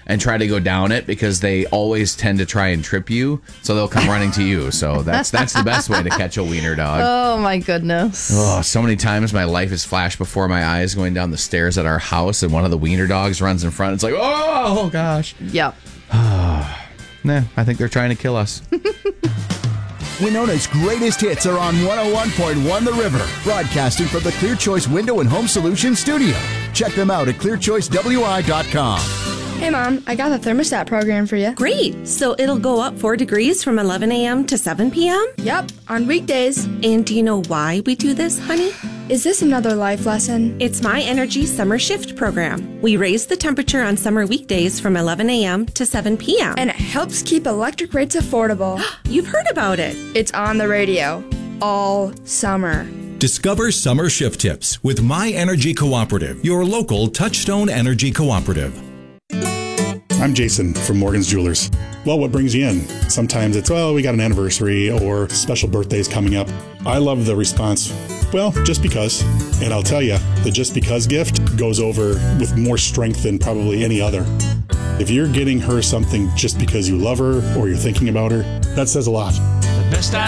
and try to go down it because they always tend to try and trip you. So they'll come running to you. So that's the best way to catch a wiener dog. Oh, my goodness. Oh, so many times my life has flashed before my eyes going down the stairs at our house, and one of the wiener dogs runs in front. It's like, oh gosh. Yep. Nah, I think they're trying to kill us. Winona's greatest hits are on 101.1 The River, broadcasting from the Clear Choice Window and Home Solutions studio. Check them out at clearchoicewi.com. Hey, Mom, I got the thermostat program for you. Great. So it'll go up 4 degrees from 11 a.m. to 7 p.m.? Yep, on weekdays. And do you know why we do this, honey? Is this another life lesson? It's My Energy Summer Shift program. We raise the temperature on summer weekdays from 11 a.m. to 7 p.m. And it helps keep electric rates affordable. You've heard about it. It's on the radio all summer. Discover summer shift tips with My Energy Cooperative, your local Touchstone Energy Cooperative. I'm Jason from Morgan's Jewelers. Well, what brings you in? Sometimes it's, well, we got an anniversary or special birthdays coming up. I love the response, well, just because. And I'll tell you, the just because gift goes over with more strength than probably any other. If you're getting her something just because you love her or you're thinking about her, that says a lot. The best